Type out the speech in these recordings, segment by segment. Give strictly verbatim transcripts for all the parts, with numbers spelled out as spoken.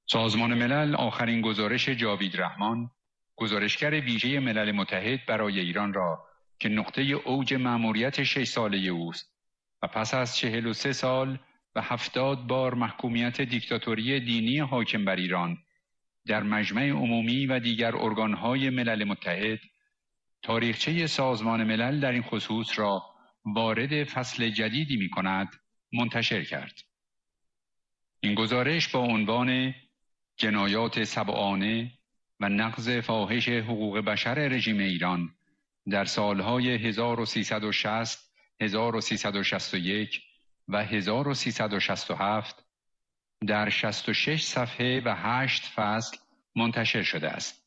سازمان ملل آخرین گزارش جاوید رحمان، گزارشگر ویژه ملل متحد برای ایران را که نقطه اوج مأموریت شش ساله اوست و پس از چهل و سه سال و هفتاد بار محکومیت دیکتاتوری دینی حاکم بر ایران در مجمع عمومی و دیگر ارگانهای ملل متحد، تاریخچه سازمان ملل در این خصوص را وارد فصل جدیدی می کند، منتشر کرد. این گزارش با عنوان جنایات سبعانه و نقض فاحش حقوق بشر رژیم ایران در سالهای هزار و سیصد و شصت، هزار و سیصد و شصت و یک و هزار و سیصد و شصت و هفت در شصت و شش صفحه و هشت فصل منتشر شده است.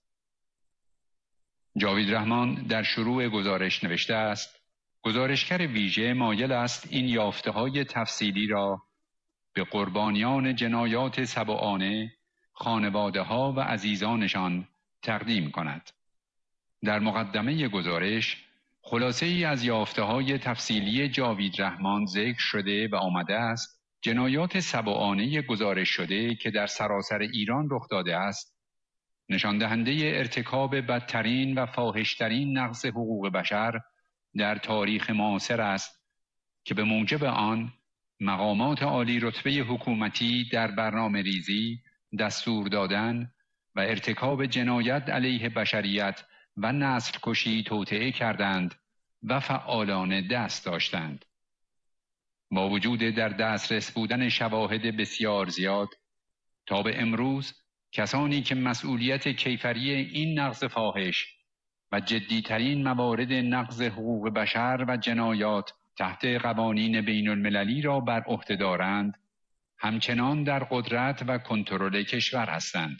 جاوید رحمان در شروع گزارش نوشته است: گزارشگر ویژه مایل است این یافته‌های تفصیلی را به قربانیان جنایات سبعانه، خانواده‌ها و عزیزانشان تقدیم کند. در مقدمه گزارش خلاصه ای از یافته‌های تفصیلی جاوید رحمان ذکر شده و آمده است جنایات سبعانه گزارش شده که در سراسر ایران رخ داده است، نشان دهنده ارتکاب بدترین و فاحش‌ترین نقض حقوق بشر در تاریخ معاصر است که به موجب آن مقامات عالی رتبه حکومتی در برنامه ریزی، دستور دادن و ارتکاب جنایت علیه بشریت و نسل کشی توطئه کردند و فعالانه دست داشتند. با وجود در دسترس بودن شواهد بسیار زیاد، تا به امروز کسانی که مسئولیت کیفری این نقض فاحش و جدیترین موارد نقض حقوق بشر و جنایات تحت قوانین بین المللی را بر عهده دارند، همچنان در قدرت و کنترل کشور هستند.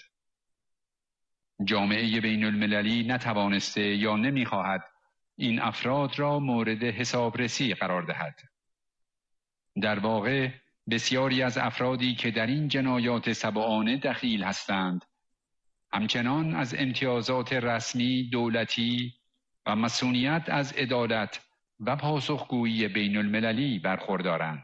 جامعه بین المللی نتوانسته یا نمیخواهد این افراد را مورد حسابرسی قرار دهد. در واقع بسیاری از افرادی که در این جنایات سبعانه دخیل هستند، همچنان از امتیازات رسمی، دولتی و مسئولیت از عدالت و پاسخگویی بین المللی برخوردارند.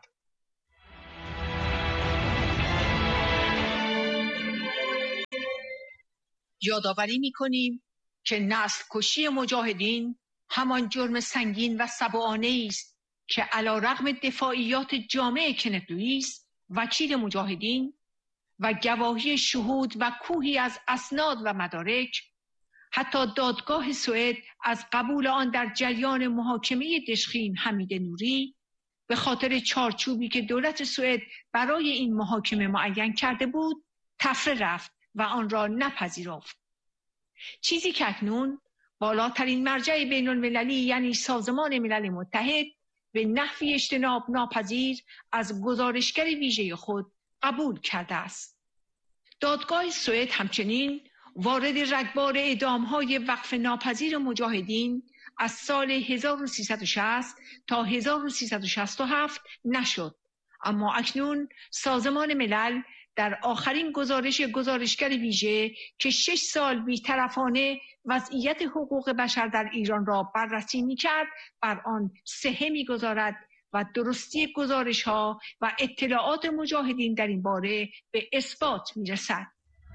یادآوری می‌کنیم که نسل کشی مجاهدین همان جرم سنگین و سبعانه است که علیرغم دفاعیات جامع کنت لوئیس، وکیل مجاهدین، و گواهی شهود و کوهی از اسناد و مدارک، حتی دادگاه سوئد از قبول آن در جریان محاکمه دشخیم حمید نوری به خاطر چارچوبی که دولت سوئد برای این محاکمه معین کرده بود تفره رفت و آن را نپذیرفت. چیزی که اکنون بالاترین مرجع بین المللی یعنی سازمان ملل متحد به نحوی اجتناب ناپذیر از گزارشگر ویژه خود قبول کرده است. دادگاه سوئد همچنین وارد رگبار اعدام‌های وقف ناپذیر مجاهدین از سال هزار و سیصد و شصت تا هزار و سیصد و شصت و هفت نشد، اما اکنون سازمان ملل در آخرین گزارش گزارشگر ویژه که شش سال بی‌طرفانه وضعیت حقوق بشر در ایران را بررسی می‌کرد، بر آن صحه می‌گذارد و درستی گزارش‌ها و اطلاعات مجاهدین در این باره به اثبات می‌رسد.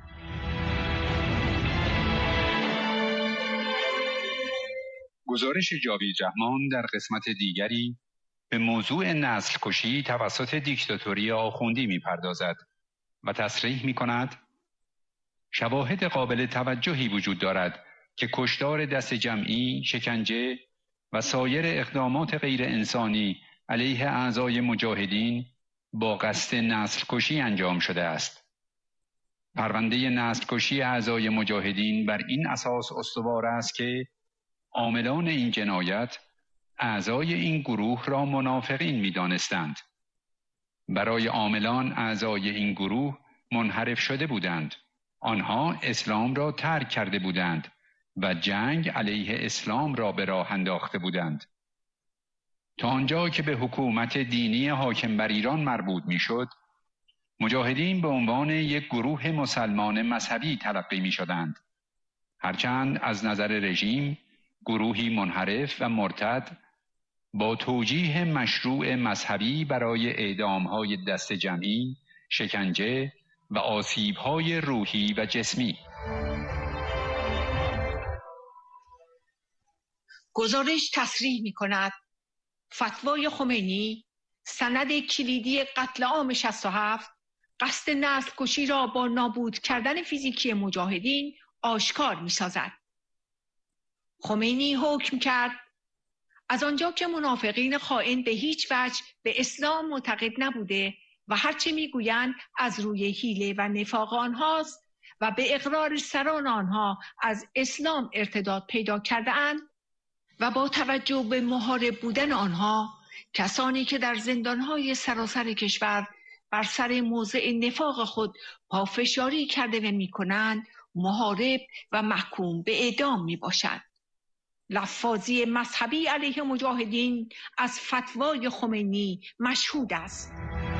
گزارش جاوید رحمان در قسمت دیگری به موضوع نسل کشی توسط دیکتاتوری آخوندی می‌پردازد و تصریح می‌کند شواهد قابل توجهی وجود دارد که کشتار دست جمعی، شکنجه و سایر اقدامات غیر انسانی علیه اعضای مجاهدین با قصد نسل کشی انجام شده است. پرونده نسل کشی اعضای مجاهدین بر این اساس استوار است که عاملان این جنایت اعضای این گروه را منافقین می‌دانستند. برای عاملان اعضای این گروه منحرف شده بودند. آنها اسلام را ترک کرده بودند و جنگ علیه اسلام را به راه انداخته بودند. تا آنجا که به حکومت دینی حاکم بر ایران مربوط می‌شد، مجاهدین به عنوان یک گروه مسلمان مذهبی تلقی می‌شدند، هرچند از نظر رژیم گروهی منحرف و مرتد با توجیه مشروع مذهبی برای اعدام‌های دست جمعی، شکنجه و آسیب‌های روحی و جسمی. گزارش تصریح می‌کند فتوای خمینی سند کلیدی قتل عام شصت و هفت قصد نسل کشی را با نابود کردن فیزیکی مجاهدین آشکار می‌سازد. خمینی حکم کرد از آنجا که منافقین خائن به هیچ وجه به اسلام معتقد نبوده و هرچه میگویند از روی حیله و نفاق آنهاست و به اقرار سران آنها از اسلام ارتداد پیدا کرده اند و با توجه به محارب بودن آنها، کسانی که در زندانهای سراسر کشور بر سر موضع نفاق خود پافشاری کرده و میکنند، محارب و محکوم به اعدام می باشد. لفاظی مذهبی علیه مجاهدین از فتوای خمینی مشهود است.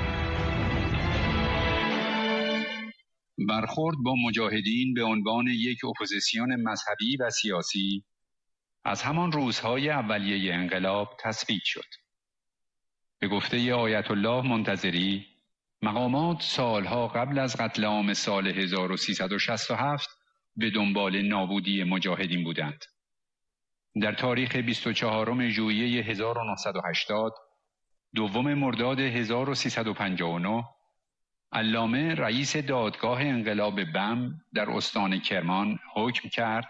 برخورد با مجاهدین به عنوان یک اپوزیسیون مذهبی و سیاسی از همان روزهای اولیه انقلاب تثبیت شد. به گفته آیت الله منتظری، مقامات سالها قبل از قتل عام سال هزار و سیصد و شصت و هفت به دنبال نابودی مجاهدین بودند. در تاریخ بیست و چهارم ژوئیه هزار و نهصد و هشتاد، دوم مرداد هزار و سیصد و پنجاه و نه، علامه رئیس دادگاه انقلاب بم در استان کرمان حکم کرد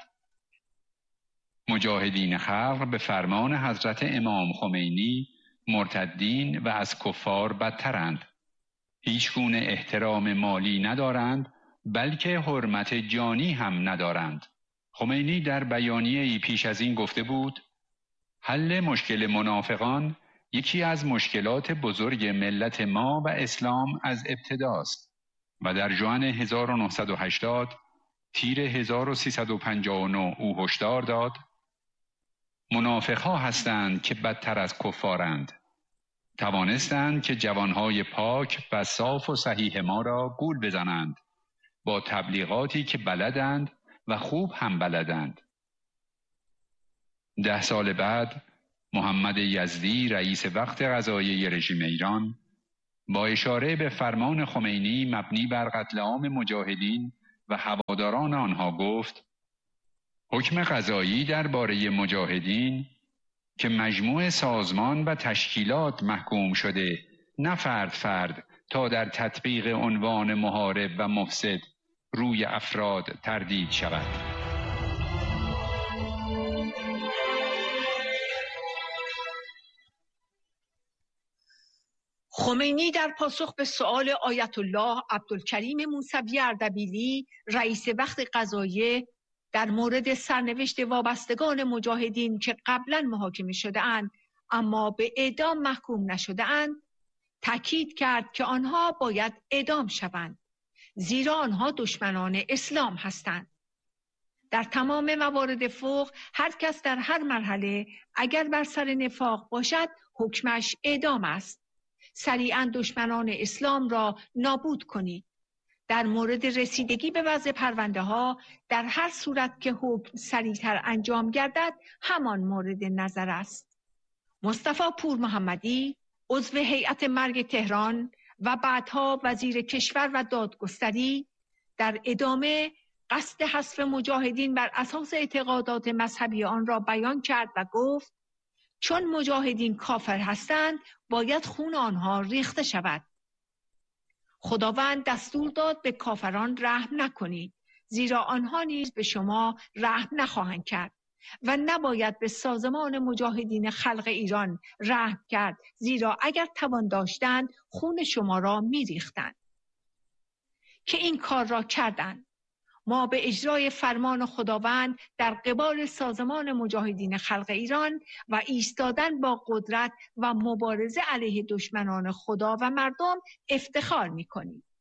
مجاهدین خلق به فرمان حضرت امام خمینی مرتدین و از کفار بدترند. هیچ گونه احترام مالی ندارند، بلکه حرمت جانی هم ندارند. خمینی در بیانیه‌ای پیش از این گفته بود حل مشکل منافقان یکی از مشکلات بزرگ ملت ما و اسلام از ابتداست و در ژوئن هزار و نهصد و هشتاد تیر هزار و سیصد و پنجاه و نه او هشدار داد منافقها هستند که بدتر از کفارند. توانستند که جوانهای پاک و صاف و صحیح ما را گول بزنند با تبلیغاتی که بلدند و خوب هم بلدند. ده سال بعد محمد یزدی رئیس وقت قضاییه رژیم ایران با اشاره به فرمان خمینی مبنی بر قتل عام مجاهدین و هواداران آنها گفت حکم قضایی درباره مجاهدین که مجموع سازمان و تشکیلات محکوم شده نه فرد فرد تا در تطبیق عنوان محارب و مفسد روی افراد تردید شود. خمینی در پاسخ به سؤال آیت الله عبدالکریم موسوی اردبیلی رئیس وقت قضاییه در مورد سرنوشت وابستگان مجاهدین که قبلا محاکمه شده اند اما به اعدام محکوم نشده اند تاکید کرد که آنها باید اعدام شوند زیرا آنها دشمنان اسلام هستند. در تمام موارد فوق هر کس در هر مرحله اگر بر سر نفاق باشد حکمش اعدام است. سریعا دشمنان اسلام را نابود کنید. در مورد رسیدگی به وضع پرونده ها در هر صورت که حکم سریعتر انجام گردد همان مورد نظر است. مصطفی پور محمدی عضو هیئت مرگ تهران و بعدها وزیر کشور و دادگستری در ادامه قصد حذف مجاهدین بر اساس اعتقادات مذهبی آن را بیان کرد و گفت چون مجاهدین کافر هستند باید خون آنها ریخته شود. خداوند دستور داد به کافران رحم نکنید زیرا آنها نیز به شما رحم نخواهند کرد و نباید به سازمان مجاهدین خلق ایران رحم کرد زیرا اگر توان داشتند خون شما را می‌ریختند. که این کار را کردند. ما به اجرای فرمان خداوند در قبال سازمان مجاهدین خلق ایران و ایستادن با قدرت و مبارزه علیه دشمنان خدا و مردم افتخار می‌کنیم.